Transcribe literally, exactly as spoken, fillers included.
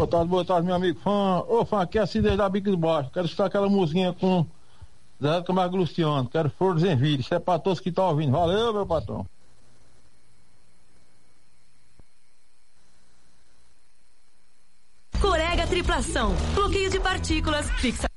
Boa tarde, boa tarde, meu amigo fã. Ô, fã, aqui é a Cidade da Bico de Baixo. Quero escutar aquela musiquinha com Zé Camargo Luciano. Quero Flores em Vida. Isso é pra todos que estão ouvindo. Valeu, meu patrão. Corega Triplação. Bloqueio de partículas. Fixa.